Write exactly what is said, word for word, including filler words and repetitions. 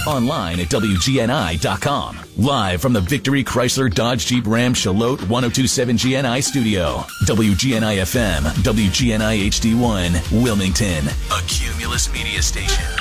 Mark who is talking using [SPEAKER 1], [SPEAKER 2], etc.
[SPEAKER 1] Online at W G N I dot com. Live from the Victory Chrysler Dodge Jeep Ram Charlotte ten twenty-seven G N I studio. W G N I F M, W G N I H D one, Wilmington. A Cumulus Media Station.